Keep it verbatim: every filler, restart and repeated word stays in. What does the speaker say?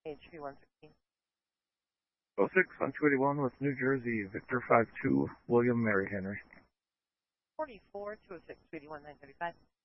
H P one sixteen. oh six, one two eight one with New Jersey, Victor five two, William Mary Henry. forty-four, two oh six, two eighty-one, nine thirty-five.